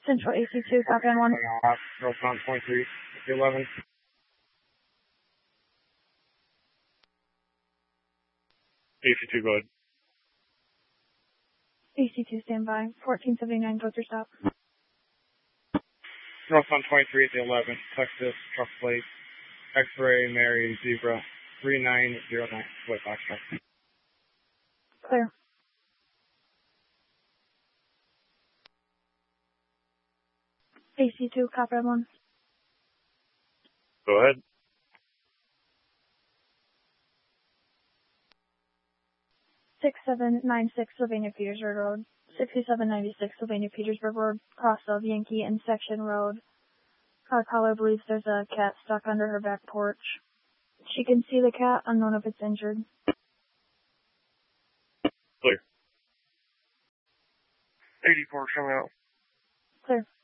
Central AC2, copy on 1. Northbound 23, 11. AC2, go ahead. AC2, standby. 1479, go through stop. Northbound 23 at the 11, Texas, truck plate, X-ray, Mary, Zebra, 3909, White Box truck. Clear. AC2, copy on 1. Go ahead. $6796 Sylvania Petersburg Road. 6796 Sylvania Petersburg Road. Cross of Yankee and Section Road. Car caller believes there's a cat stuck under her back porch. She can see the cat, unknown if it's injured. Clear. 84 coming out. Clear.